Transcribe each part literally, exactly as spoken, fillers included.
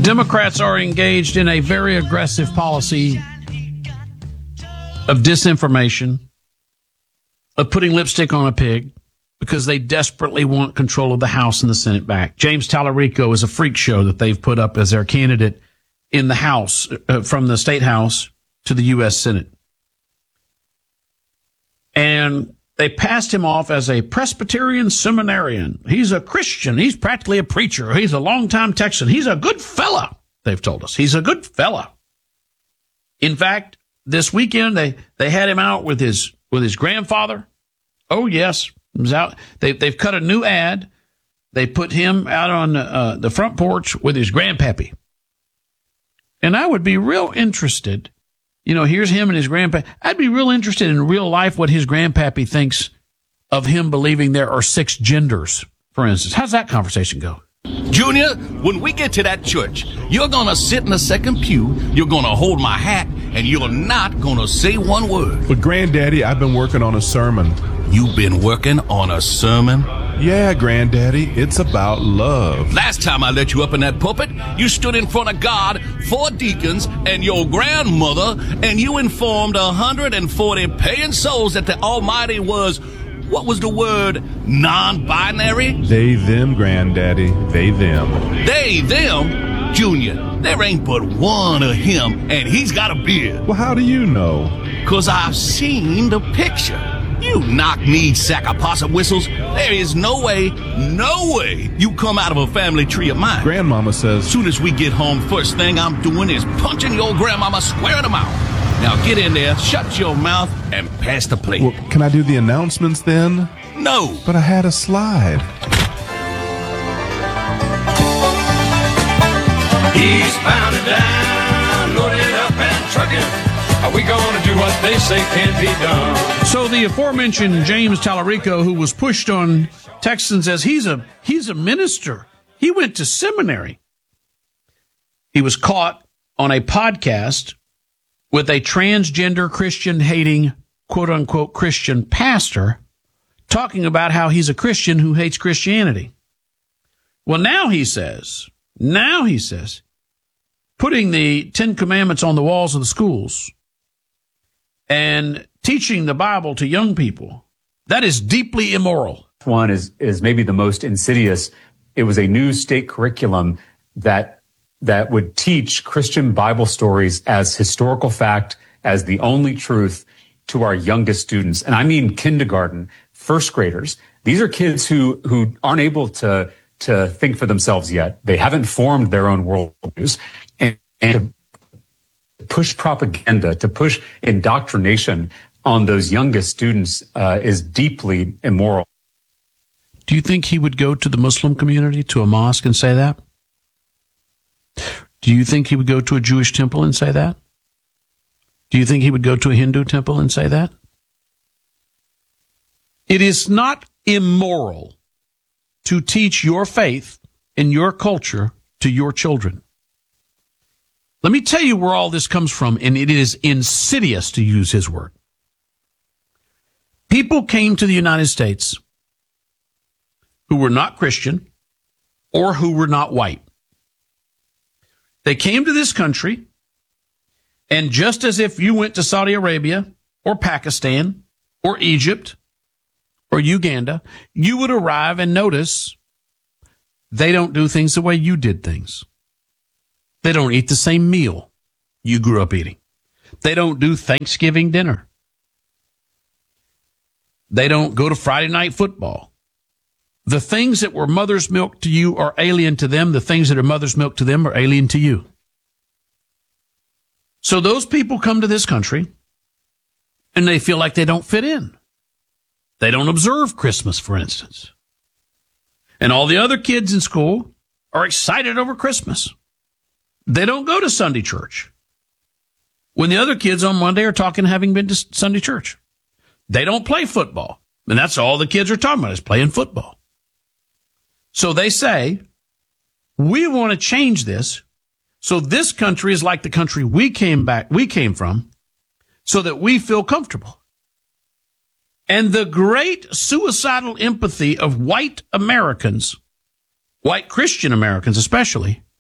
Democrats are engaged in a very aggressive policy of disinformation, of putting lipstick on a pig, because they desperately want control of the House and the Senate back. James Tallarico is a freak show that they've put up as their candidate in the House, uh, from the State House to the U S Senate. And they passed him off as a Presbyterian seminarian. He's a Christian. He's practically a preacher. He's a longtime Texan. He's a good fella, they've told us. He's a good fella. In fact, this weekend, they, they had him out with his with his grandfather. Oh, yes. He was out. They, they've cut a new ad. They put him out on uh, the front porch with his grandpappy. And I would be real interested. You know, here's him and his grandpa. I'd be real interested in real life what his grandpappy thinks of him believing there are six genders, for instance. How's that conversation go? Junior, when we get to that church, you're going to sit in the second pew, you're going to hold my hat, and you're not going to say one word. But, Granddaddy, I've been working on a sermon. You've been working on a sermon? Yeah, Granddaddy, it's about love. Last time I let you up in that pulpit, you stood in front of God, four deacons, and your grandmother, and you informed one hundred forty paying souls that the Almighty was, what was the word, non-binary? They, them, Granddaddy, they, them. They, them? Junior, there ain't but one of him, and he's got a beard. Well, how do you know? 'Cause I've seen the picture. You knock-kneed sack of possum whistles. There is no way, no way you come out of a family tree of mine. Grandmama says... Soon as we get home, first thing I'm doing is punching your grandmama square in the mouth. Now get in there, shut your mouth, and pass the plate. Well, can I do the announcements then? No. But I had a slide. Eastbound and down, loaded up and trucking. Are we going to do what they say can be done? So the aforementioned James Tallarico, who was pushed on Texans as he's a he's a minister. He went to seminary. He was caught on a podcast with a transgender Christian-hating, quote-unquote, Christian pastor talking about how he's a Christian who hates Christianity. Well, now he says, now he says, putting the Ten Commandments on the walls of the schools and teaching the Bible to young people, that is deeply immoral. One is is maybe the most insidious. It was a new state curriculum that that would teach Christian Bible stories as historical fact, as the only truth to our youngest students. And I mean kindergarten, first graders. These are kids who who aren't able to to think for themselves yet. They haven't formed their own worldviews. And, and to push propaganda, to push indoctrination on those youngest students uh, is deeply immoral. Do you think he would go to the Muslim community, to a mosque, and say that? Do you think he would go to a Jewish temple and say that? Do you think he would go to a Hindu temple and say that? It is not immoral to teach your faith and your culture to your children. Let me tell you where all this comes from, and it is insidious, to use his word. People came to the United States who were not Christian or who were not white. They came to this country, and just as if you went to Saudi Arabia or Pakistan or Egypt or Uganda, you would arrive and notice they don't do things the way you did things. They don't eat the same meal you grew up eating. They don't do Thanksgiving dinner. They don't go to Friday night football. The things that were mother's milk to you are alien to them. The things that are mother's milk to them are alien to you. So those people come to this country and they feel like they don't fit in. They don't observe Christmas, for instance. And all the other kids in school are excited over Christmas. They don't go to Sunday church when the other kids on Monday are talking having been to Sunday church. They don't play football. And that's all the kids are talking about, is playing football. So they say, we want to change this so this country is like the country we came back, we came from, so that we feel comfortable. And the great suicidal empathy of white Americans, white Christian Americans especially,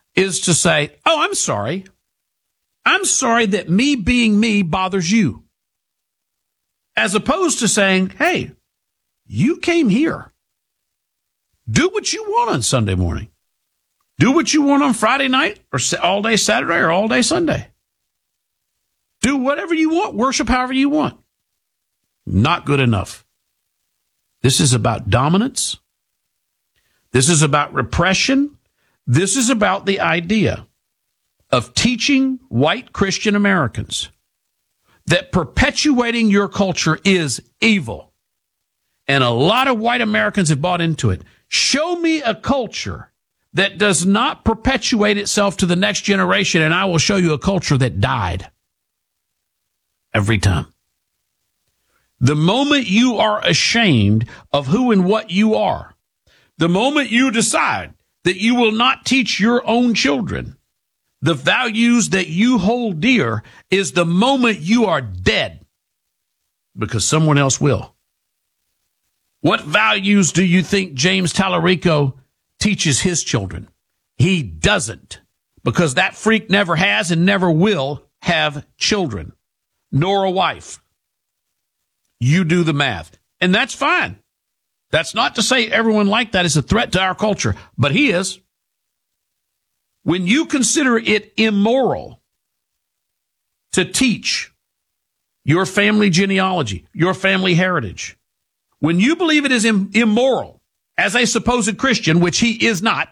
is to say, oh, I'm sorry. I'm sorry that me being me bothers you. As opposed to saying, hey, you came here. Do what you want on Sunday morning. Do what you want on Friday night or all day Saturday or all day Sunday. Do whatever you want. Worship however you want. Not good enough. This is about dominance. This is about repression. This is about the idea of teaching white Christian Americans that perpetuating your culture is evil. And a lot of white Americans have bought into it. Show me a culture that does not perpetuate itself to the next generation, and I will show you a culture that died. Every time. The moment you are ashamed of who and what you are, the moment you decide that you will not teach your own children the values that you hold dear, is the moment you are dead, because someone else will. What values do you think James Tallarico teaches his children? He doesn't, because that freak never has and never will have children, nor a wife. You do the math, and that's fine. That's not to say everyone like that is a threat to our culture, but he is. When you consider it immoral to teach your family genealogy, your family heritage, when you believe it is im- immoral as a supposed Christian, which he is not,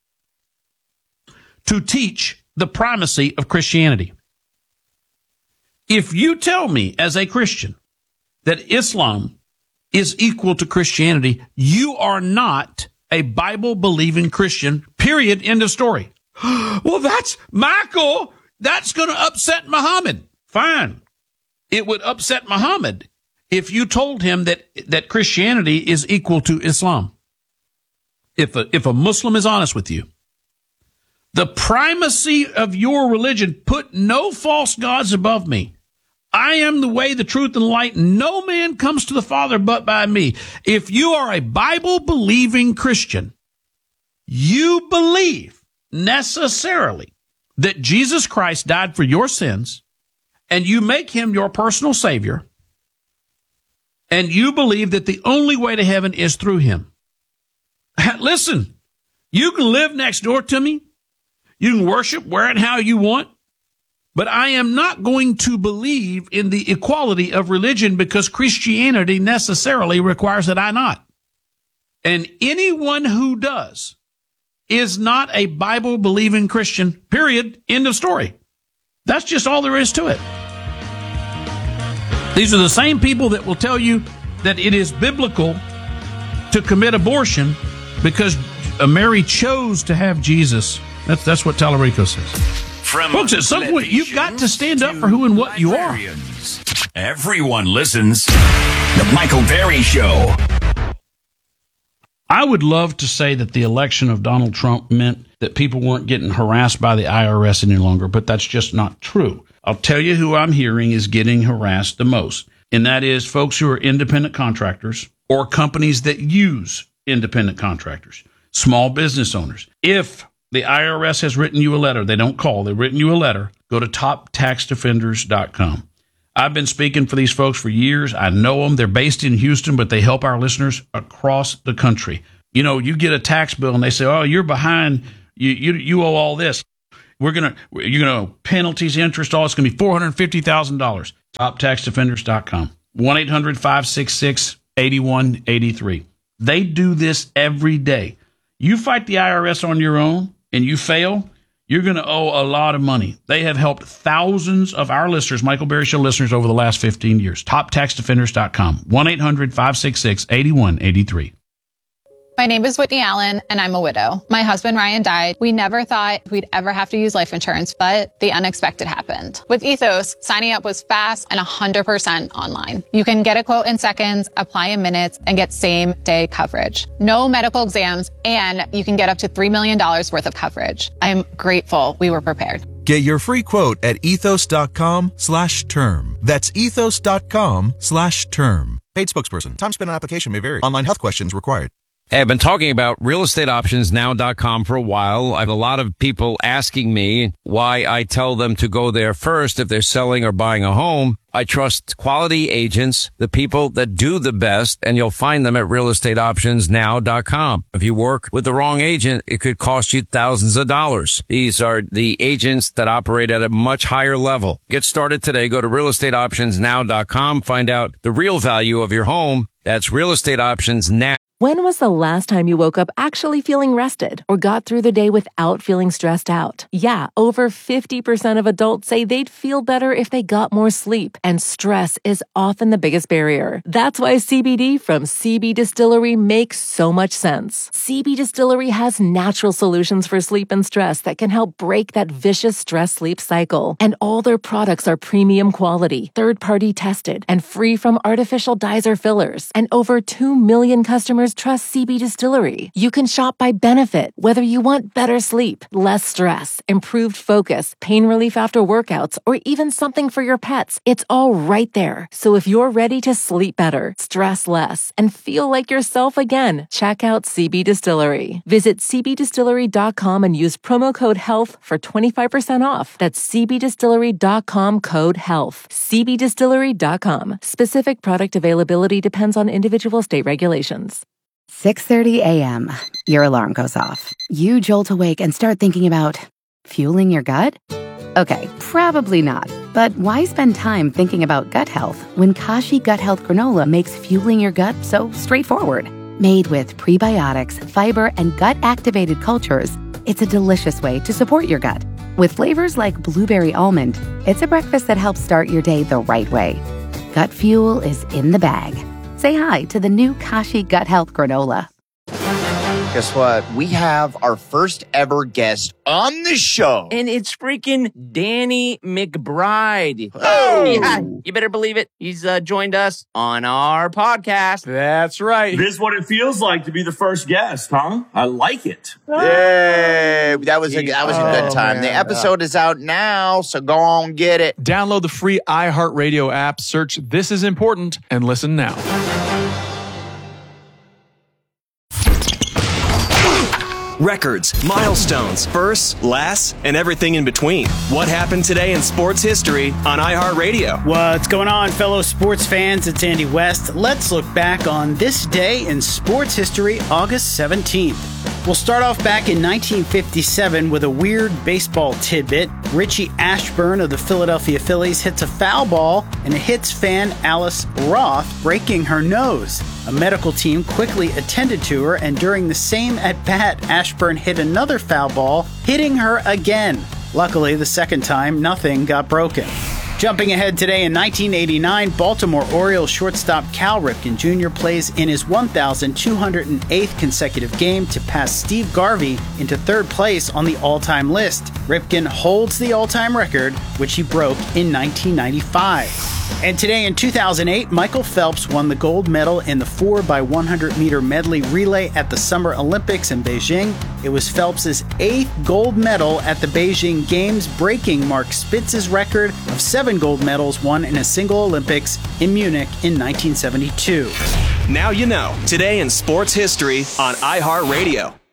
to teach the primacy of Christianity. If you tell me as a Christian that Islam is equal to Christianity, you are not a Bible-believing Christian, period, end of story. Well, that's, Michael, that's going to upset Muhammad. Fine. It would upset Muhammad if you told him that, that Christianity is equal to Islam. If a, if a Muslim is honest with you. The primacy of your religion, put no false gods above me. I am the way, the truth, and the light. No man comes to the Father but by me. If you are a Bible-believing Christian, you believe necessarily that Jesus Christ died for your sins, and you make him your personal Savior, and you believe that the only way to heaven is through him. Listen, you can live next door to me. You can worship where and how you want. But I am not going to believe in the equality of religion, because Christianity necessarily requires that I not. And anyone who does is not a Bible-believing Christian, period, end of story. That's just all there is to it. These are the same people that will tell you that it is biblical to commit abortion because Mary chose to have Jesus. That's, that's what Tallarico says. From Folks, at some point, you've got to stand up for who and what you are. Everyone listens. The Michael Berry Show. I would love to say that the election of Donald Trump meant that people weren't getting harassed by the I R S any longer, but that's just not true. I'll tell you who I'm hearing is getting harassed the most, and that is folks who are independent contractors or companies that use independent contractors, small business owners. If the I R S has written you a letter, they don't call, they've written you a letter, go to top tax defenders dot com. I've been speaking for these folks for years. I know them. They're based in Houston, but they help our listeners across the country. You know, you get a tax bill and they say, oh, you're behind. You you, you owe all this. We're going to, you're going to penalties, interest, all. It's going to be four hundred fifty thousand dollars. top tax defenders dot com. one eight hundred five six six eight one eight three. They do this every day. You fight the I R S on your own and you fail, you're going to owe a lot of money. They have helped thousands of our listeners, Michael Berry Show listeners, over the last fifteen years. top tax defenders dot com. one eight hundred five six six eight one eight three. My name is Whitney Allen, and I'm a widow. My husband, Ryan, died. We never thought we'd ever have to use life insurance, but the unexpected happened. With Ethos, signing up was fast and one hundred percent online. You can get a quote in seconds, apply in minutes, and get same-day coverage. No medical exams, and you can get up to three million dollars worth of coverage. I'm grateful we were prepared. Get your free quote at ethos.com slash term. That's ethos.com slash term. Paid spokesperson. Time spent on application may vary. Online health questions required. Hey, I've been talking about real estate options now dot com for a while. I have a lot of people asking me why I tell them to go there first if they're selling or buying a home. I trust quality agents, the people that do the best, and you'll find them at real estate options now dot com. If you work with the wrong agent, it could cost you thousands of dollars. These are the agents that operate at a much higher level. Get started today. Go to real estate options now dot com. Find out the real value of your home. That's Real Estate Options Now. When was the last time you woke up actually feeling rested or got through the day without feeling stressed out? Yeah, over fifty percent of adults say they'd feel better if they got more sleep, and stress is often the biggest barrier. That's why C B D from C B Distillery makes so much sense. C B Distillery has natural solutions for sleep and stress that can help break that vicious stress-sleep cycle. And all their products are premium quality, third-party tested, and free from artificial dyes or fillers. And over two million customers trust C B Distillery. You can shop by benefit, whether you want better sleep, less stress, improved focus, pain relief after workouts, or even something for your pets. It's all right there. So if you're ready to sleep better, stress less, and feel like yourself again, check out C B Distillery. Visit c b distillery dot com and use promo code HEALTH for twenty-five percent off. That's c b distillery dot com code HEALTH. c b distillery dot com. Specific product availability depends on individual state regulations. six thirty a.m. Your alarm goes off. You jolt awake and start thinking about fueling your gut? Okay, probably not. But why spend time thinking about gut health when Kashi Gut Health Granola makes fueling your gut so straightforward? Made with prebiotics, fiber, and gut-activated cultures, it's a delicious way to support your gut. With flavors like blueberry almond, it's a breakfast that helps start your day the right way. Gut fuel is in the bag. Say hi to the new Kashi Gut Health Granola. Guess what? We have our first ever guest on the show. And it's freaking Danny McBride. Oh! Yeah, you better believe it. He's uh, joined us on our podcast. That's right. This is what it feels like to be the first guest, huh? I like it. Yay! That was a, that was a good time. Oh, the episode is out now, so go on, get it. Download the free iHeartRadio app, search This Is Important, and listen now. Records, milestones, firsts, lasts, and everything in between. What happened today in sports history on iHeartRadio? What's going on, fellow sports fans? It's Andy West. Let's look back on this day in sports history, August seventeenth. We'll start off back in nineteen fifty-seven with a weird baseball tidbit. Richie Ashburn of the Philadelphia Phillies hits a foul ball and it hits fan Alice Roth, breaking her nose. A medical team quickly attended to her, and during the same at-bat, Ashburn hit another foul ball, hitting her again. Luckily, the second time, nothing got broken. Jumping ahead today in nineteen eighty-nine, Baltimore Orioles shortstop Cal Ripken Junior plays in his one thousand two hundred eighth consecutive game to pass Steve Garvey into third place on the all-time list. Ripken holds the all-time record, which he broke in nineteen ninety-five. And today in two thousand eight, Michael Phelps won the gold medal in the four by one hundred meter medley relay at the Summer Olympics in Beijing. It was Phelps' eighth gold medal at the Beijing Games, breaking Mark Spitz's record of seven gold medals won in a single Olympics in Munich in nineteen seventy-two. Now you know, today in sports history on iHeartRadio.